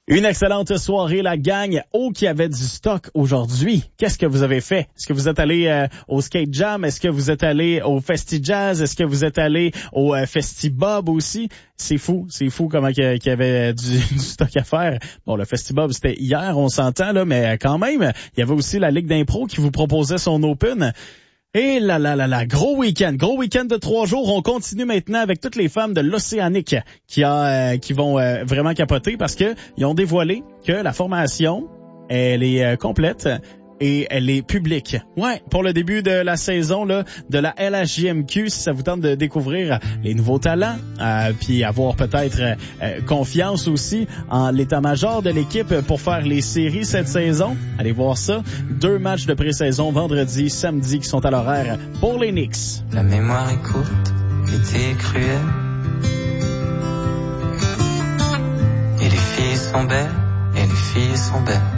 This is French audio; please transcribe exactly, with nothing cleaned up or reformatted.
Une excellente soirée, la gang. Oh, qui avait du stock aujourd'hui. Qu'est-ce que vous avez fait? Est-ce que vous êtes allé euh, au Skate Jam? Est-ce que vous êtes allé au Festi Jazz? Est-ce que vous êtes allé au euh, Festi Bob aussi? C'est fou, c'est fou comment qu'il y avait du, du stock à faire. Bon, le Festi Bob, c'était hier, on s'entend, là, mais quand même, il y avait aussi la Ligue d'impro qui vous proposait son Open. Et là, là, là, là, gros week-end, gros week-end de trois jours. On continue maintenant avec toutes les femmes de l'Océanique qui a, euh, qui vont euh, vraiment capoter parce que ils ont dévoilé que la formation, elle est euh, complète et elle est publique. Ouais, pour le début de la saison là de la L H J M Q, si ça vous tente de découvrir les nouveaux talents, euh, puis avoir peut-être euh, confiance aussi en l'état-major de l'équipe pour faire les séries cette saison. Allez voir ça. Deux matchs de pré-saison vendredi, samedi qui sont à l'horaire pour les Knicks. La mémoire est courte, l'été est cruel. Et les filles sont belles, et les filles sont belles.